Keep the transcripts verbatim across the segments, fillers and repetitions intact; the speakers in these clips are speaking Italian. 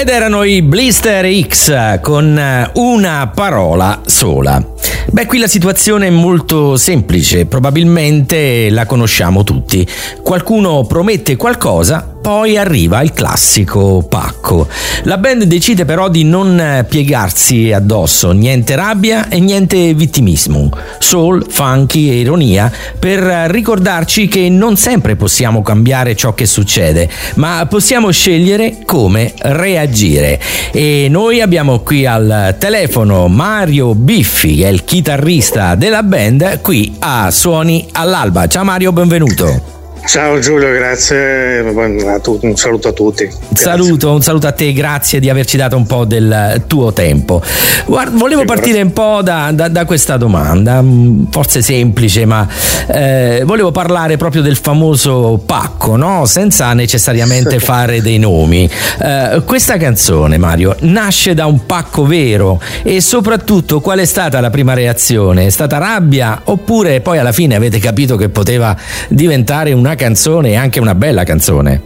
Ed erano i Blister X con una parola sola. Beh, qui la situazione è molto semplice, probabilmente la conosciamo tutti. Qualcuno promette qualcosa, poi arriva il classico pacco. La band decide però di non piegarsi addosso, niente rabbia e niente vittimismo. Soul, funky e ironia per ricordarci che non sempre possiamo cambiare ciò che succede, ma possiamo scegliere come reagire. E noi abbiamo qui al telefono Mario Biffi, che è il chitarrista della band, qui a Suoni all'Alba. Ciao Mario, benvenuto. Ciao Giulio, grazie, a tutti, un saluto a tutti. Grazie. Saluto, un saluto a te, grazie di averci dato un po' del tuo tempo. Guarda, volevo partire un po' da, da, da questa domanda, forse semplice, ma eh, volevo parlare proprio del famoso pacco, no? Senza necessariamente fare dei nomi. Eh, questa canzone, Mario, nasce da un pacco vero e soprattutto qual è stata la prima reazione? È stata rabbia oppure poi alla fine avete capito che poteva diventare una canzone e anche una bella canzone?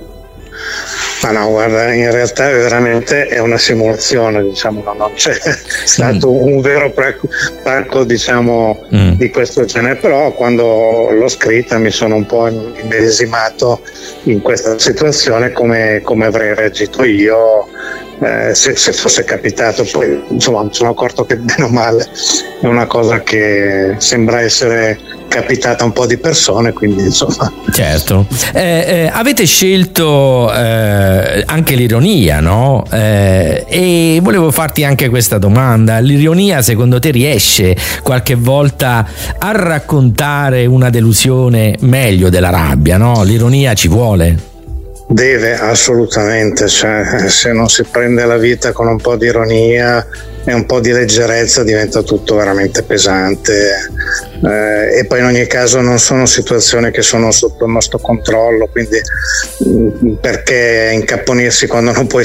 Ma no, guarda, in realtà veramente è una simulazione, diciamo, no, non c'è stato mm. un vero pacco, diciamo, mm. di questo genere, però quando l'ho scritta mi sono un po' immedesimato in questa situazione, come, come avrei reagito io eh, se, se fosse capitato. Poi insomma mi sono accorto che bene o male è una cosa che sembra essere capitata a un po' di persone, quindi insomma. Certo. Eh, eh, avete scelto eh, anche l'ironia, no? Eh, e volevo farti anche questa domanda. L'ironia secondo te riesce qualche volta a raccontare una delusione meglio della rabbia, no? L'ironia ci vuole? Deve, assolutamente, cioè, se non si prende la vita con un po' di ironia e un po' di leggerezza diventa tutto veramente pesante, eh, e poi in ogni caso non sono situazioni che sono sotto il nostro controllo, quindi perché incapponirsi quando non puoi